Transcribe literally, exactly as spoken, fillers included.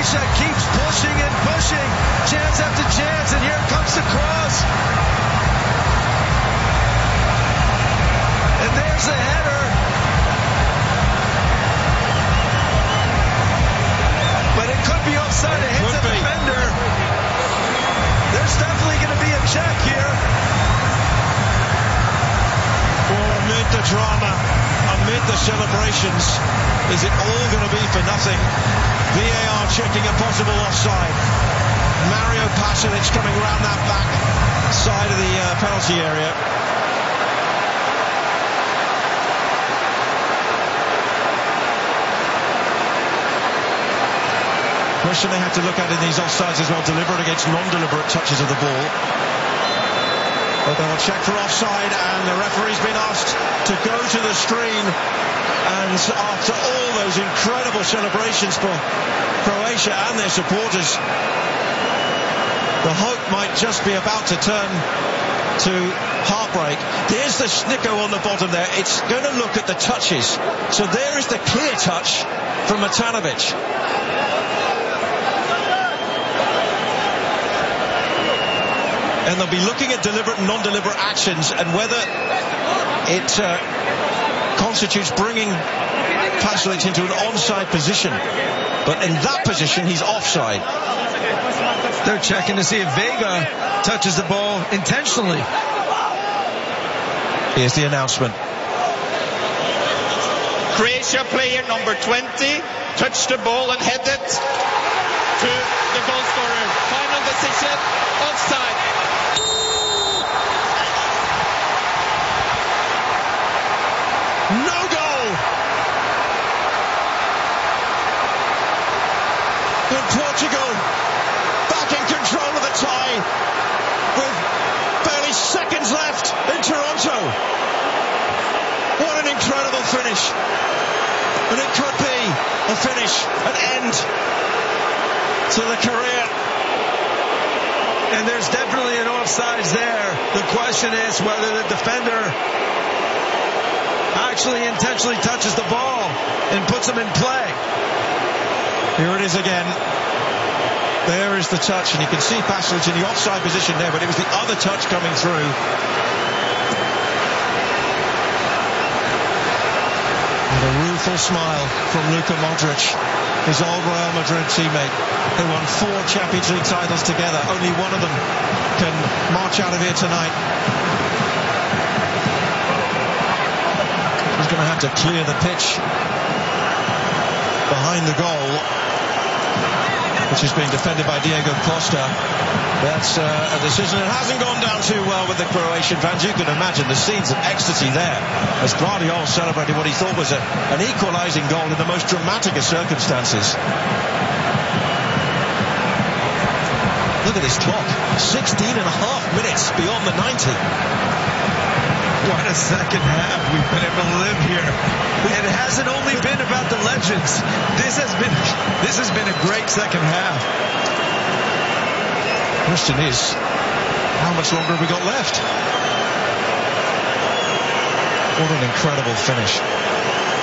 Croatia keeps pushing and pushing, chance after chance, and here comes the cross. And there's the header. But it could be offside. It hits the defender. There's definitely going to be a check here. Well, amid the drama, amid the celebrations, is it all going to be for nothing? V A R checking a possible offside. Mario Pasalic coming around that back side of the uh, penalty area. Question they have to look at in these offsides as well, deliberate against non-deliberate touches of the ball. But they'll check for offside, and the referee's been asked to go to the screen. And after all those incredible celebrations for Croatia and their supporters, the hope might just be about to turn to heartbreak. There's the snicko on the bottom there. It's going to look at the touches. So there is the clear touch from Matanovic. And they'll be looking at deliberate and non-deliberate actions and whether it uh, constitutes bringing Pasalic into an onside position. But in that position, he's offside. They're checking to see if Vega touches the ball intentionally. Here's the announcement. Croatia player number twenty touched the ball and headed to the goal scorer. Final decision, offside. No goal! And Portugal back in control of the tie with barely seconds left in Toronto. What an incredible finish. And it could be a finish, an end to the career. And there's definitely an offsides there. The question is whether the defender actually intentionally touches the ball and puts him in play. Here it is again. There is the touch, and you can see Pasalic in the offside position there, but it was the other touch coming through. And a rueful smile from Luka Modric, his old Real Madrid teammate. They won four Champions League titles together. Only one of them can march out of here tonight. He's going to have to clear the pitch behind the goal, which is being defended by Diego Costa. That's uh, a decision that hasn't gone down too well with the Croatian fans. You can imagine the scenes of ecstasy there as Guardiola celebrated what he thought was a, an equalising goal in the most dramatic of circumstances. Look at this clock, sixteen and a half minutes beyond the ninety. What a second half we've been able to live here. It hasn't only been about the legends. This has been this has been a great second half. Question is, how much longer have we got left? What an incredible finish.